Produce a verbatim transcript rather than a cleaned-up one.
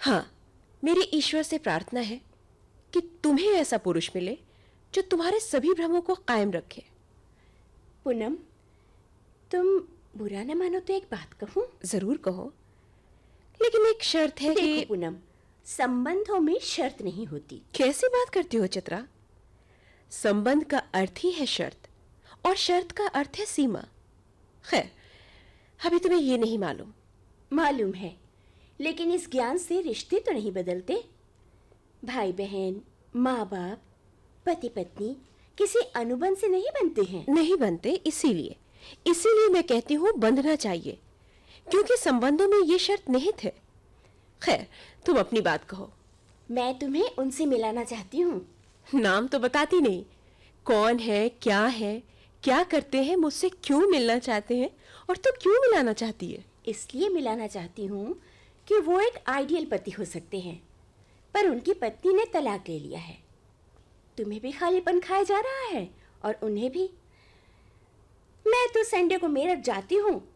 हाँ, मेरी ईश्वर से प्रार्थना है कि तुम्हें ऐसा पुरुष मिले जो तुम्हारे सभी भ्रमों को कायम रखे। पूनम, तुम बुरा न मानो तो एक बात कहूं? जरूर कहो, लेकिन एक शर्त है कि पूनम, संबंधों में शर्त नहीं होती। कैसी बात करती हो चित्रा? संबंध का अर्थ ही है शर्त, और शर्त का अर्थ है सीमा। खैर, अभी तुम्हें ये नहीं मालूम। मालूम है, लेकिन इस ज्ञान से रिश्ते तो नहीं बदलते। भाई बहन, माँ बाप, पति पत्नी किसी अनुबंध से नहीं बनते हैं। नहीं बनते, इसीलिए इसीलिए मैं कहती हूँ बंधना चाहिए, क्योंकि संबंधों में ये शर्त निहित है। खैर, तुम अपनी बात कहो। मैं तुम्हें उनसे मिलाना चाहती हूँ। नाम तो बताती नहीं, कौन है, क्या है, क्या करते हैं, मुझसे क्यों मिलना चाहते हैं, और तो क्यों मिलाना चाहती है? इसलिए मिलाना चाहती हूँ कि वो एक आइडियल पति हो सकते हैं, पर उनकी पत्नी ने तलाक ले लिया है। तुम्हें भी खालीपन खाया जा रहा है और उन्हें भी। मैं तो संडे को मेरठ जाती हूँ